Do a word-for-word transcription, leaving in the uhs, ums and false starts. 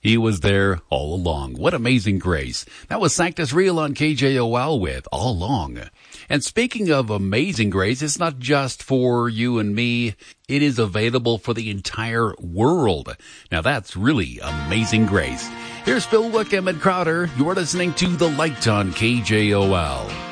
He was there all along. What amazing grace. That was Sanctus Real on K J O L with All Along. And speaking of amazing grace, it's not just for you and me. It is available for the entire world. Now that's really amazing grace. Here's Phil Wickham and Crowder. You're listening to The Light on K J O L.